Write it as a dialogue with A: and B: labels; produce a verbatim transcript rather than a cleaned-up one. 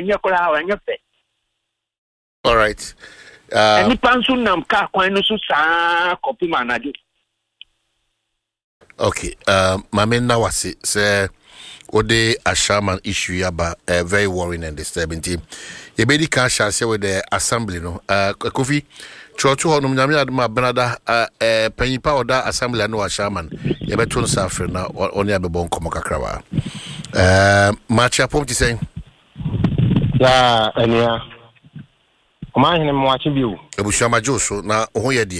A: enye kola wa enye pe.
B: All right.
A: Uh Any pansu nam ka kwan no so saa kopi manade.
B: Okay. Um mame na wase say ode a shaman issue yaba uh, very worrying and disturbing team. You be the can share with the assembly no. Uh Kofi Chocho honum nyame adoma benada uh panyipa oda assembly no a shaman. You be to safre na oni abebon komo kakra wa. Uh match up to say.
C: Ya enia. Oma hene mo achi biu.
B: Ebushama Joso na ho ye